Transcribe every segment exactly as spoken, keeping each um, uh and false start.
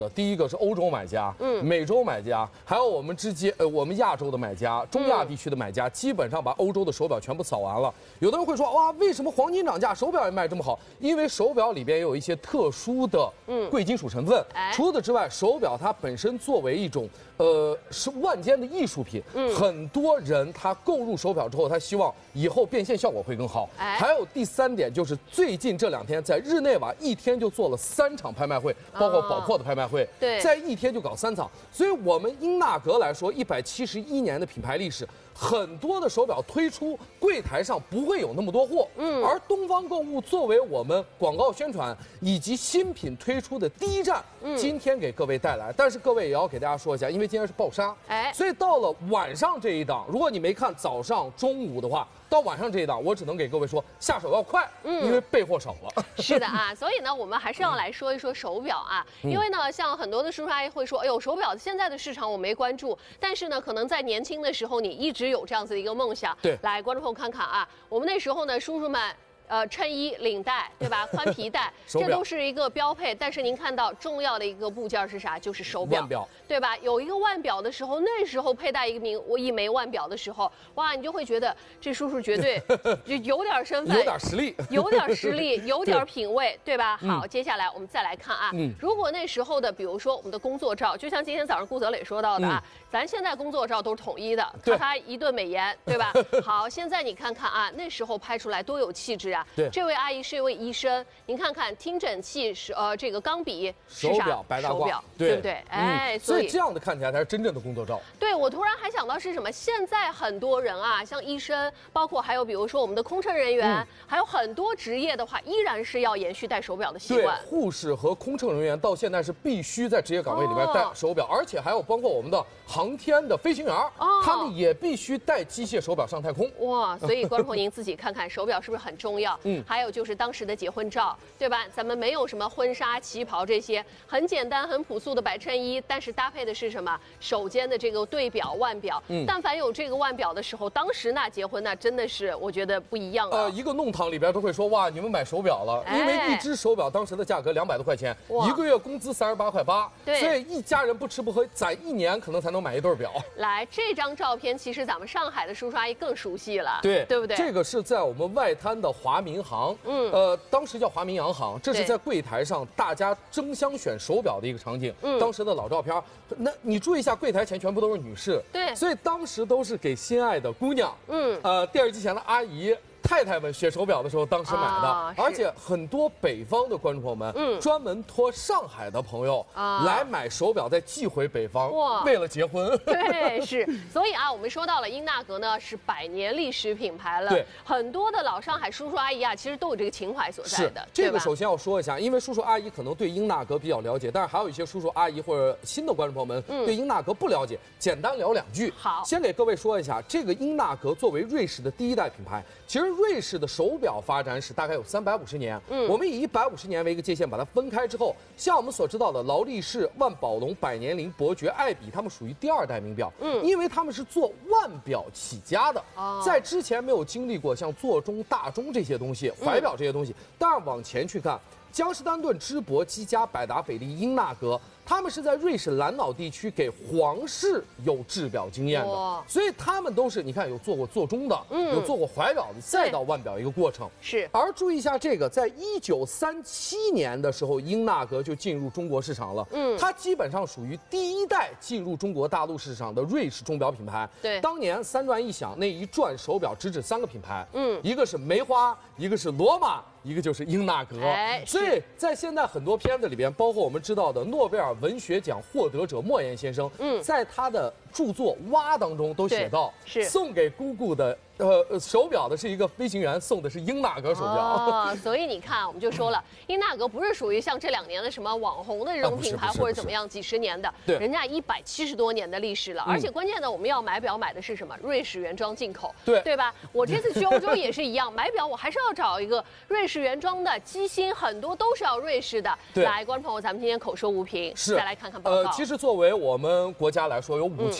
第一个是欧洲买家，嗯，美洲买家，还有我们之间呃我们亚洲的买家，中亚地区的买家，嗯、基本上把欧洲的手表全部扫完了。有的人会说，哇，为什么黄金涨价，手表也卖这么好？因为手表里边也有一些特殊的贵金属成分。嗯、除此之外，手表它本身作为一种呃是万间的艺术品，嗯、很多人他购入手表之后，他希望以后变现效果会更好。哎、还有第三点就是最近这两天在日内瓦一天就做了三场拍卖会，包括宝珀的拍卖会。 对， 在一天就搞三场，所以我们英纳格来说，一百七十一年的品牌历史，很多的手表推出柜台上不会有那么多货，嗯，而东方购物作为我们广告宣传以及新品推出的第一站，嗯，今天给各位带来，但是各位也要给大家说一下，因为今天是爆杀，哎，所以到了晚上这一档，如果你没看早上、中午的话。 到晚上这一档，我只能给各位说下手要快，嗯，因为备货少了。 是的啊，所以呢，我们还是要来说一说手表啊，因为呢，像很多的叔叔阿姨会说，哎呦，手表现在的市场我没关注，但是呢，可能在年轻的时候你一直有这样子的一个梦想。 对， 来，观众朋友看看啊，我们那时候呢，叔叔们。 呃，衬衣、领带，对吧？宽皮带，这都是一个标配。但是您看到重要的一个部件是啥？就是手表， 腕表， 对吧？有一个腕表的时候，那时候佩戴一名我一枚腕表的时候，哇，你就会觉得这叔叔绝对就有点身份， 有点实力， 有点实力，有点品味，对吧？好，接下来我们再来看啊， 嗯， 如果那时候的，比如说我们的工作照，就像今天早上顾泽磊说到的啊，咱现在工作照都是统一的，咔咔一顿美颜，对吧？好，现在你看看啊，那时候拍出来多有气质啊！ 对， 这位阿姨。 是一位医生，您看看听诊器是呃这个钢笔手表白大褂， 对不对？哎， 所以这样的看起来才是真正的工作照。 对，我突然还想到是什么？现在很多人啊，像医生，包括还有比如说我们的空乘人员，还有很多职业的话，依然是要延续戴手表的习惯。 对，护士和空乘人员到现在是必须在职业岗位里面戴手表，而且还有包括我们的航天的飞行员，他们也必须戴机械手表上太空。 哇，所以观众朋友您自己看看，手表是不是很重要？嗯，还有就是。 当时的结婚照，对吧？咱们没有什么婚纱、旗袍这些，很简单、很朴素的白衬衣，但是搭配的是什么？手间的这个对表、腕表。嗯，但凡有这个腕表的时候，当时那结婚那真的是我觉得不一样了。 呃，一个弄堂里边都会说哇，你们买手表了，因为一只手表当时的价格两百多块钱，一个月工资三十八块八， 对， 所以一家人不吃不喝，攒一年可能才能买一对表。 来，这张照片其实咱们上海的叔叔阿姨更熟悉了， 对， 对不对？ 这个是在我们外滩的华民行，嗯。 呃，当时叫华民洋行，这是在柜台上大家争相选手表的一个场景。嗯，当时的老照片，那你注意一下，柜台前全部都是女士， 对， 所以当时都是给心爱的姑娘，嗯，呃，电视机前的阿姨。 太太们选手表的时候，当时买的，哦、而且很多北方的观众朋友们，嗯，专门托上海的朋友啊来买手表，再寄回北方，哇，为了结婚。 对，是，所以啊，我们说到了英纳格呢，是百年历史品牌了， 对， 很多的老上海叔叔阿姨啊，其实都有这个情怀所在的。 这个首先要说一下，因为叔叔阿姨可能对英纳格比较了解，但是还有一些叔叔阿姨或者新的观众朋友们、嗯、对英纳格不了解，简单聊两句。 好， 先给各位说一下，这个英纳格作为瑞士的第一代品牌，其实瑞士的手表发展史大概有三百五十年，嗯，我们以一百五十年为一个界限，把它分开之后，像我们所知道的劳力士、万宝龙、百年灵、伯爵、爱彼，他们属于第二代名表，嗯，因为他们是做腕表起家的，哦，在之前没有经历过像座钟、大钟这些东西，怀表这些东西，但是往前去看，江诗丹顿、芝柏、积家、百达翡丽、英纳格。 他们是在瑞士兰瑙地区给皇室有制表经验的，所以他们都是你看有做过座钟的，嗯，有做过怀表的，再到腕表一个过程。 是。 而注意一下这个，在一九三七年的时候，英纳格就进入中国市场了。嗯，它基本上属于第一代进入中国大陆市场的瑞士钟表品牌。 对。 当年三转一响，那一转手表只指三个品牌，嗯，一个是梅花，一个是罗马。 一个就是英纳格，哎，所以在现在很多片子里边，包括我们知道的诺贝尔文学奖获得者莫言先生，嗯，在他的著作《蛙》当中都写到， 是送给姑姑的呃手表的是一个飞行员送的是英纳格手表。 哦，所以你看，我们就说了，英纳格不是属于像这两年的什么网红的这种品牌或者怎么样几十年的， 对， 人家一百七十多年的历史了，而且关键的我们要买表买的是什么？瑞士原装进口， 对对吧？我这次去欧洲也是一样，买表我还是要找一个瑞士原装的。 机芯很多都是要瑞士的。来，观众朋友，咱们今天口说无凭， 是再来看看报告。 呃，其实作为我们国家来说，有五千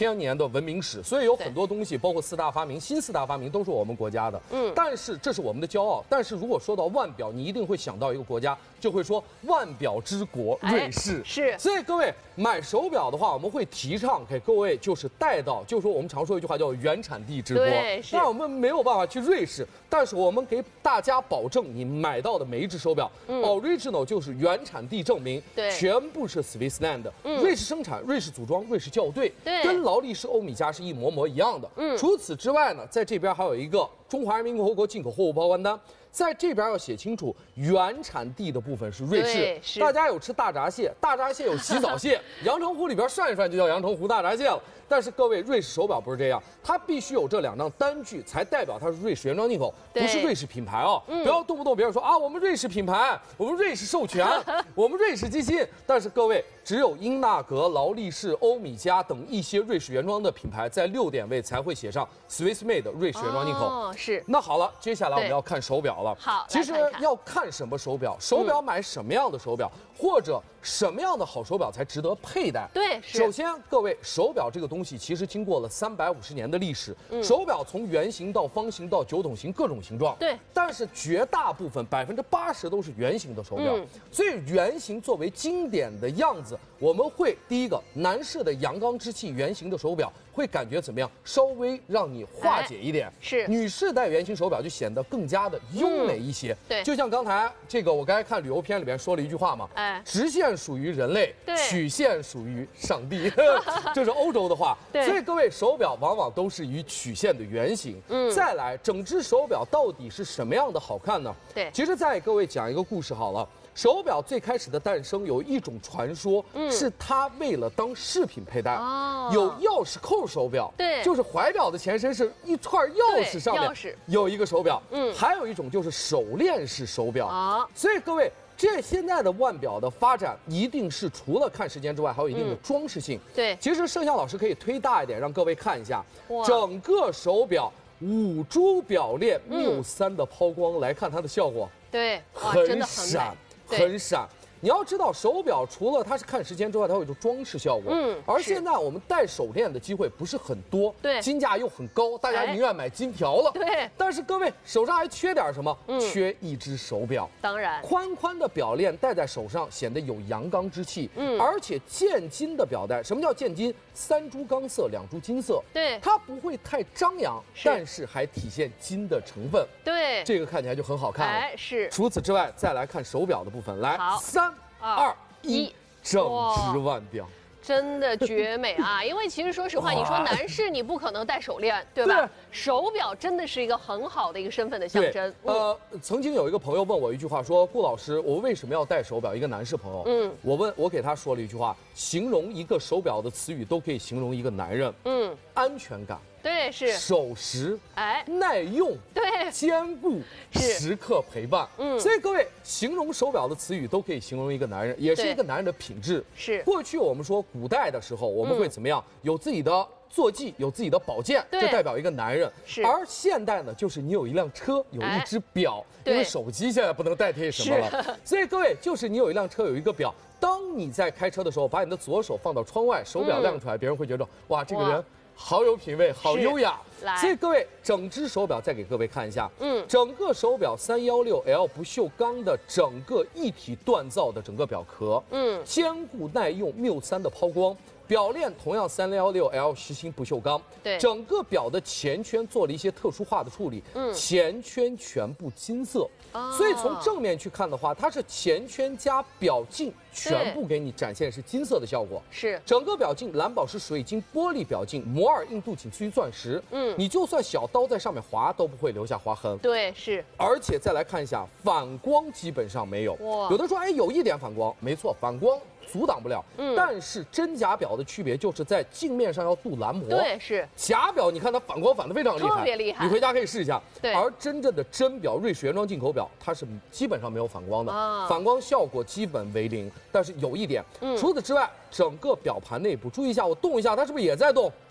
千年的文明史，所以有很多东西，包括四大发明、新四大发明都是我们国家的。嗯，但是这是我们的骄傲。但是如果说到腕表，你一定会想到一个国家，就会说腕表之国瑞士。 哎、是。 所以各位买手表的话，我们会提倡给各位就是带到，就是说我们常说一句话叫原产地之国。 对，是。 但我们没有办法去瑞士，但是我们给大家保证，你买到的每一只手表、嗯、，original 就是原产地证明， 对， 全部是 Swissland 的、嗯，瑞士生产、瑞士组装、瑞士校对， 对， 跟劳力士、欧米茄是一模模一样的。嗯，除此之外呢，在这边还有一个中华人民共和国进口货物报关单。在这边要写清楚，原产地的部分是瑞士。大家有吃大闸蟹，大闸蟹有洗澡蟹，阳澄湖里边涮一涮就叫阳澄湖大闸蟹了。但是各位，瑞士手表不是这样，它必须有这两张单据才代表它是瑞士原装进口，不是瑞士品牌哦。嗯、不要动不动别人说啊，我们瑞士品牌，我们瑞士授权，我们瑞士机芯。但是各位，只有英纳格、劳力士、欧米茄等一些瑞士原装的品牌，在六点位才会写上 Swiss Made 瑞士原装进口。 哦，是。 那好了，接下来我们要看手表了。 好， 其实要看什么手表，手表买什么样的手表，嗯、或者什么样的好手表才值得佩戴。 对，是。 首先，各位，手表这个东西其实经过了三百五十年的历史，嗯、手表从圆形到方形到九筒形各种形状。 对。 但是绝大部分百分之八十都是圆形的手表，嗯、所以圆形作为经典的样子，我们会第一个男士的阳刚之气，圆形的手表会感觉怎么样？稍微让你化解一点。哎、 是。 女士戴圆形手表就显得更加的优美一些。嗯、 对。 就像刚才这个，我刚才看旅游片里边说了一句话嘛，哎，直线属于人类，曲线属于上帝，这是欧洲的话。 对。 所以各位，手表往往都是以曲线的圆形。嗯。再来，整只手表到底是什么样的好看呢？ 对。 其实再给各位讲一个故事好了。手表最开始的诞生有一种传说，嗯、是它为了当饰品佩戴。哦，有钥匙扣手表， 对， 就是怀表的前身是一串钥匙，上面有一个手表。嗯，还有一种就是手链式手表。啊，所以各位，这现在的腕表的发展一定是除了看时间之外，还有一定的装饰性。 嗯、对， 其实盛夏老师可以推大一点，让各位看一下整个手表五珠表链缪三的抛光，来看它的效果。 对， 很闪。很闪，你要知道，手表除了它是看时间之外，它有一种装饰效果。嗯，而现在我们戴手链的机会不是很多， 对， 金价又很高，大家宁愿买金条了。 对， 但是各位手上还缺点什么？嗯，缺一只手表。 当然， 宽宽的表链戴在手上显得有阳刚之气。嗯，而且渐金的表带，什么叫渐金？三珠钢色，两珠金色。 对， 它不会太张扬，但是还体现金的成分。 对， 这个看起来就很好看了。 哎，是。 除此之外，再来看手表的部分，来，三。二一，整只腕表， 真的绝美啊！因为其实说实话，你说男士你不可能戴手链，对吧？对，手表真的是一个很好的一个身份的象征。 呃，曾经有一个朋友问我一句话，说顾老师，我为什么要戴手表？一个男士朋友，嗯，我问我给他说了一句话，形容一个手表的词语都可以形容一个男人，嗯，安全感。 对，是守时，哎，耐用， 对， 坚固，时刻陪伴，嗯，所以各位形容手表的词语都可以形容一个男人，也是一个男人的品质。 是， 过去我们说古代的时候，我们会怎么样？嗯、有自己的坐骑，有自己的宝剑，这代表一个男人。 是， 而现代呢，就是你有一辆车，有一只表，哎、因为手机现在不能代替什么了，所以各位就是你有一辆车，有一个表。当你在开车的时候，把你的左手放到窗外，手表亮出来，嗯、别人会觉得哇，这个人。好有品位，好优雅。所以各位，整只手表再给各位看一下，嗯，整个手表三一六 L 不锈钢的整个一体锻造的整个表壳，嗯，坚固耐用，缪三的抛光。表链同样三一六 L 实心不锈钢， 对， 整个表的前圈做了一些特殊化的处理，嗯，前圈全部金色，哦，所以从正面去看的话，它是前圈加表镜全部给你展现是金色的效果， 是整个表镜蓝宝石水晶玻璃表镜，摩尔硬度仅次于钻石，嗯，你就算小刀在上面划都不会留下划痕， 对，是， 而且再来看一下反光基本上没有，哇，有的说哎有一点反光，没错，反光。阻挡不了，嗯，但是真假表的区别就是在镜面上要镀蓝膜， 对，是假表，你看它反光反的非常厉害， 特别厉害， 你回家可以试一下。 对， 而真正的真表，瑞士原装进口表，它是基本上没有反光的，啊，反光效果基本为零。但是有一点，嗯，除此之外，整个表盘内部注意一下，我动一下，它是不是也在动？ 对，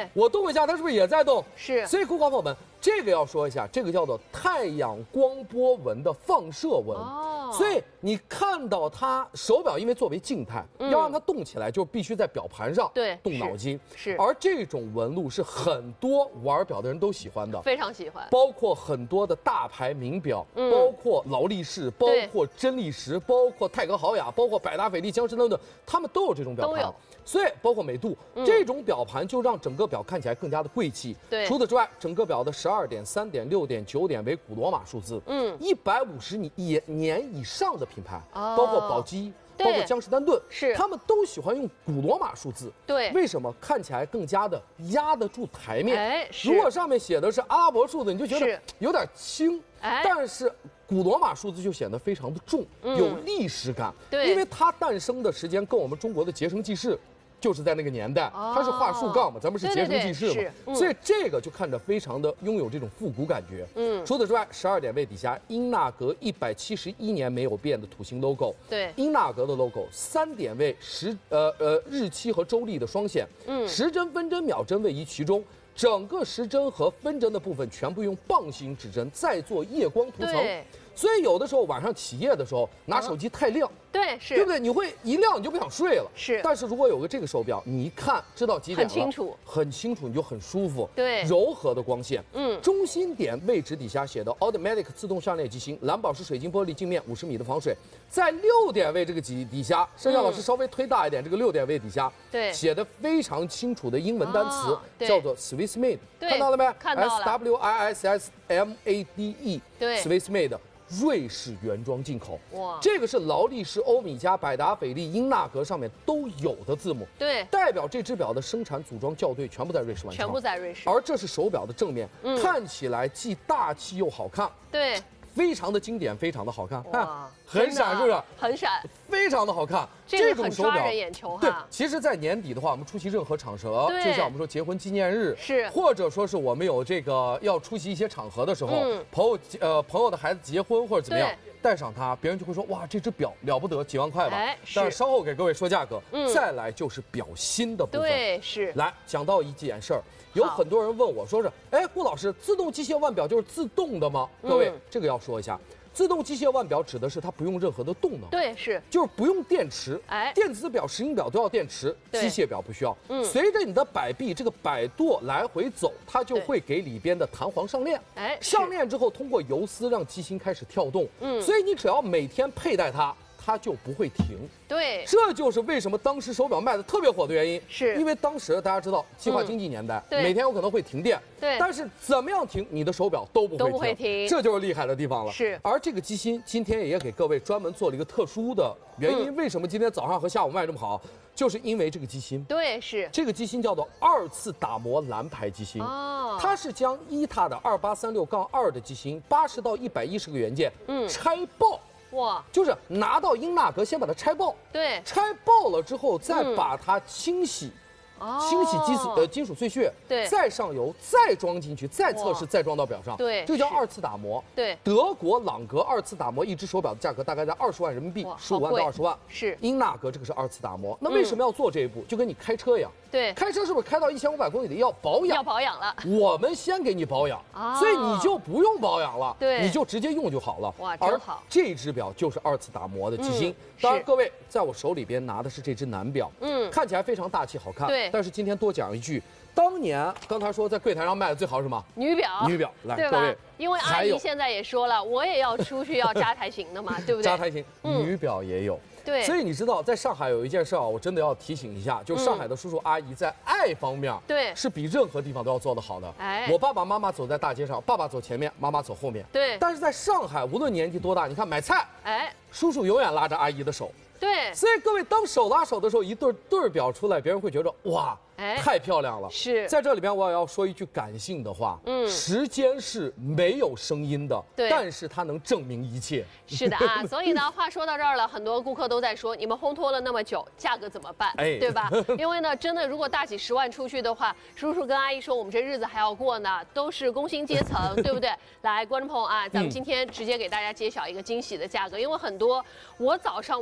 对， 我动一下，它是不是也在动？ 是。 所以，顾客朋友们，这个要说一下，这个叫做太阳光波纹的放射纹。哦。所以你看到它手表，因为作为静态，嗯、要让它动起来，就必须在表盘上对动脑筋。 是。 而这种纹路是很多玩表的人都喜欢的， 非常喜欢。 包括很多的大牌名表，嗯、包括劳力士，包括真力时，包括泰格豪雅，包括百达翡丽、江诗丹顿，他们都有这种表盘。所以，包括美度、嗯、这种表盘，就让整个表看起来更加的贵气。对，除此之外，整个表的十二点、三点、六点、九点为古罗马数字。嗯，一百五十年年以上的品牌，哦、包括宝玑。包括江诗丹顿， 是他们都喜欢用古罗马数字。 对， 为什么看起来更加的压得住台面？ 哎， 如果上面写的是阿拉伯数字，你就觉得有点轻。哎，但是古罗马数字就显得非常的重，嗯、有历史感。 对， 因为它诞生的时间跟我们中国的结绳记事。就是在那个年代，哦、它是画竖杠嘛，咱们是结绳记事嘛， 对对对嗯、 所以这个就看着非常的拥有这种复古感觉。嗯，除此之外，十二点位底下英纳格一百七十一年没有变的土星 logo， 对， 英纳格的 logo， 三点位时呃呃日期和周历的双显，嗯，时针、分针、秒针位移其中。整个时针和分针的部分全部用棒形指针再做夜光涂层，所以有的时候晚上起夜的时候拿手机太亮， 嗯、对，是， 对不对？你会一亮你就不想睡了。 是， 但是如果有个这个手表，你一看知道几点了， 很清楚， 很清楚，你就很舒服。 对， 柔和的光线。嗯，中心点位置底下写的 Automatic 自动项链机芯，蓝宝石水晶玻璃镜面，五十米的防水。在六点位这个底底下，盛夏老师稍微推大一点，这个六点位底下， 对， 写的非常清楚的英文单词， 哦、 叫做 Swiss Made， 看到了没？ 看到了 ，S W I S S M A D E， 对 ，Swiss Made。瑞士原装进口，哇，这个是劳力士、欧米茄、百达翡丽、英纳格上面都有的字母， 对， 代表这只表的生产、组装、校对全部在瑞士完成， 全部在瑞士。 而这是手表的正面，嗯、看起来既大气又好看， 对， 非常的经典，非常的好看，看很闪，是不是？ 很闪， 非常的好看。 这种手表抓人眼球哈。 对，其实，在年底的话，我们出席任何场合，就像我们说结婚纪念日， 是， 或者说是我们有这个要出席一些场合的时候，嗯、朋友呃朋友的孩子结婚或者怎么样，戴上它，别人就会说哇，这只表了不得，几万块吧。哎，但是稍后给各位说价格。嗯，再来就是表芯的部分。 对，是。 来讲到一件事儿，有很多人问我说是，哎，顾老师，自动机械腕表就是自动的吗？各位，嗯、这个要说一下。自动机械腕表指的是它不用任何的动能， 对，是， 就是不用电池。哎，电子表、石英表都要电池，机械表不需要。嗯，随着你的摆臂这个摆舵来回走，它就会给里边的弹簧上链。哎，上链之后通过游丝让机芯开始跳动。嗯，所以你只要每天佩戴它，它就不会停。 对， 这就是为什么当时手表卖的特别火的原因。 是因为当时大家知道计划经济年代，嗯、每天有可能会停电。 对， 但是怎么样停，你的手表都不会停， 都不会停， 这就是厉害的地方了。 是， 而这个机芯今天也给各位专门做了一个特殊的原因，嗯、为什么今天早上和下午卖这么好？就是因为这个机芯。 对，是这个机芯叫做二次打磨蓝牌机芯。哦，它是将伊塔的二八三六杠二的机芯，八十到一百一十个元件，嗯，拆爆。哇，就是拿到英纳格先把它拆爆， 对， 拆爆了之后再把它清洗。嗯清洗金属呃金属碎屑， 对， 再上油，再装进去，再测试，再装到表上， 对， 这叫二次打磨。 对， 德国朗格二次打磨一只手表的价格大概在二十万人民币，十五万到二十万。 是， 英纳格这个是二次打磨，那为什么要做这一步？就跟你开车一样， 对， 开车是不是开到一千五百公里的要保养？ 要保养了， 我们先给你保养，所以你就不用保养了， 对， 你就直接用就好了。 哇，真好！ 这只表就是二次打磨的机芯。当然，各位在我手里边拿的是这只男表，嗯，看起来非常大气好看， 对。 但是今天多讲一句，当年刚才说在柜台上卖的最好是什么？ 女表， 女表，来各位， 因为阿姨现在也说了，我也要出去要扎台型的嘛，对不对？ 扎台型，女表也有。 对， 所以你知道，在上海有一件事啊，我真的要提醒一下，就是上海的叔叔阿姨在爱方面， 对， 是比任何地方都要做得好的。哎，我爸爸妈妈走在大街上，爸爸走前面，妈妈走后面。 对， 但是在上海，无论年纪多大，你看买菜，哎，叔叔永远拉着阿姨的手。 对， 所以各位当手拉手的时候，一对对表出来，别人会觉得哇，哎，太漂亮了。 是， 在这里边我也要说一句感性的话，嗯，时间是没有声音的， 对， 但是它能证明一切。 是的啊，所以呢，话说到这儿了，很多顾客都在说，你们烘托了那么久，价格怎么办？哎，对吧？因为呢，真的如果大几十万出去的话，叔叔跟阿姨说，我们这日子还要过呢，都是工薪阶层，对不对？来，观众朋友啊，咱们今天直接给大家揭晓一个惊喜的价格，因为很多我早上我都没。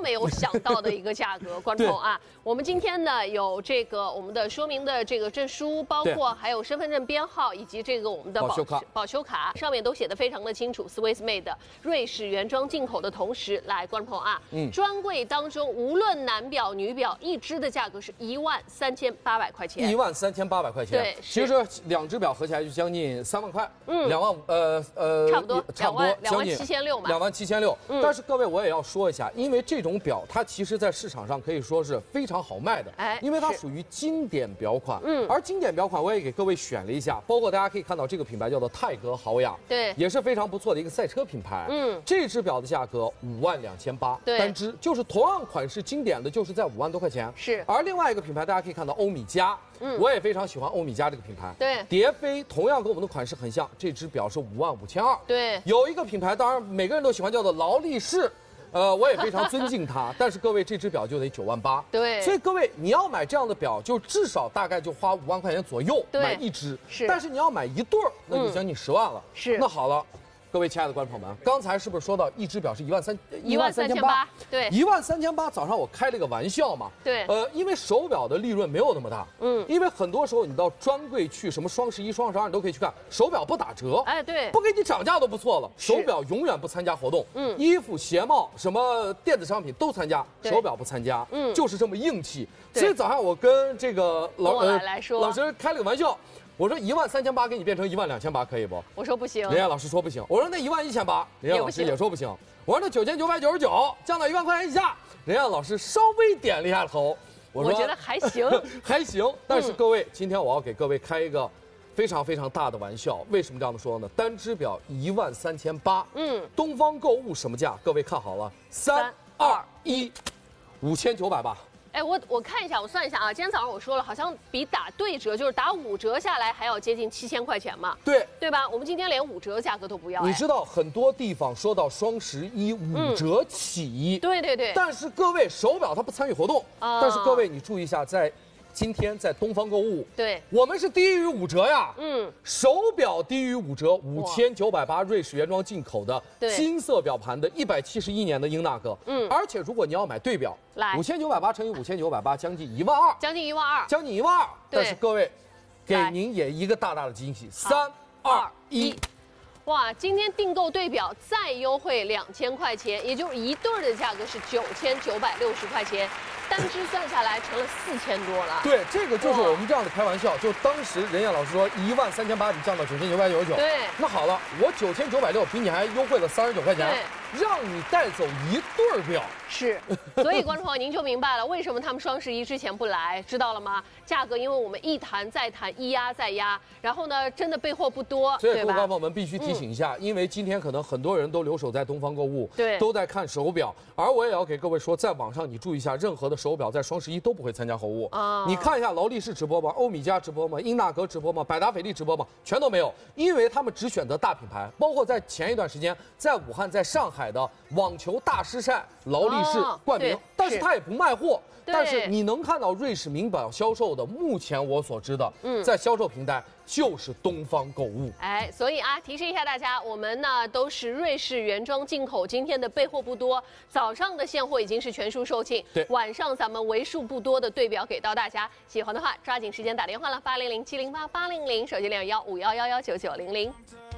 没有想到的一个价格，观众啊。我们今天呢有这个我们的说明的这个证书，包括还有身份证编号以及这个我们的保修卡， 保修卡上面都写的非常的清楚 ，Swiss made 瑞士原装进口的同时，来观众啊，嗯，专柜当中无论男表女表一只的价格是一万三千八百块钱， 一万三千八百块钱。 对， 其实两只表合起来就将近三万块，嗯，两万呃呃， 差不多， 差不多两万七千六嘛， 两万七千六。但是各位我也要说一下，因为这种表它其实在市场上可以说是非常好卖的，哎，因为它属于经典表款，嗯，而经典表款我也给各位选了一下，包括大家可以看到这个品牌叫做泰格豪雅， 对， 也是非常不错的一个赛车品牌，嗯，这只表的价格五万两千八，单只，就是同样款式经典的，就是在五万多块钱， 是。 而另外一个品牌大家可以看到欧米茄，嗯，我也非常喜欢欧米茄这个品牌， 对， 蝶飞同样跟我们的款式很像，这只表是五万五千二， 对， 有一个品牌当然每个人都喜欢叫做劳力士。呃，我也非常尊敬它，但是各位这只表就得九万八， 对， 所以各位你要买这样的表，就至少大概就花五万块钱左右买一只， 是， 但是你要买一对儿，那就将近十万了， 是。 那好了，各位亲爱的观众朋友们，刚才是不是说到一只表是一万三一万三千八？对， 一万三千八。早上我开了个玩笑嘛， 对， 呃，因为手表的利润没有那么大，嗯，因为很多时候你到专柜去，什么双十一、双十二你都可以去看，手表不打折， 哎，对， 不给你涨价都不错了。手表永远不参加活动，嗯，衣服、鞋帽、什么电子商品都参加，手表不参加，嗯，就是这么硬气。所以早上我跟这个老呃来说老师开了个玩笑。我说一万三千八给你变成一万两千八可以不？ 我说不行。 人家老师说不行。我说那一万一千八，人家老师也说不行。我说那九千九百九十九降到一万块钱以下，人家老师稍微点了一下头。 我说我觉得还行， 还行。但是各位，嗯、今天我要给各位开一个非常非常大的玩笑。为什么这样说呢？单只表一万三千八，嗯，东方购物什么价？各位看好了，三二一，五千九百八。 哎，我我看一下，我算一下啊。今天早上我说了，好像比打对折，就是打五折下来还要接近七千块钱嘛。 对， 对吧？我们今天连五折价格都不要。 你知道很多地方说到双十一五折起， 嗯、对对对。 但是各位手表它不参与活动，啊、但是各位你注意一下，在今天在东方购物， 对， 我们是低于五折呀。嗯，手表低于五折，五千九百八瑞士原装进口的金色表盘的一百七十一年的英纳格。嗯，而且如果你要买对表， 来五千九百八乘以五千九百八，将近一万二， 将近一万二， 将近一万二。但是各位，给您也一个大大的惊喜，三二一。 哇，今天订购对表再优惠两千块钱，也就是一对的价格是九千九百六十块钱。单只算下来成了四千多了。 对，这个就是我们这样的开玩笑。就当时人家老师说一万三千八，你降到九千九百九十九。 对， 那好了，我九千九百六比你还优惠了三十九块钱，让你带走一对表。 是，所以观众朋友您就明白了为什么他们双十一之前不来，知道了吗？价格因为我们一谈再谈，一压再压，然后呢，真的备货不多， 所以各位观众们必须提醒一下，嗯、因为今天可能很多人都留守在东方购物， 对， 都在看手表，而我也要给各位说，在网上你注意一下，任何的手表在双十一都不会参加活动啊。你看一下劳力士直播吗？欧米茄直播吗？英纳格直播吗？百达翡丽直播吗？全都没有，因为他们只选择大品牌，包括在前一段时间在武汉、在上海的网球大师赛，劳力士冠名，哦、但是他也不卖货。但是你能看到瑞士名表销售的，目前我所知的，嗯，在销售平台就是东方购物。 哎，所以啊，提示一下大家，我们呢都是瑞士原装进口，今天的备货不多，早上的现货已经是全数售罄， 对， 晚上咱们为数不多的对表给到大家，喜欢的话抓紧时间打电话了，八零零七零八八零零，手机零幺五幺幺幺九九零零。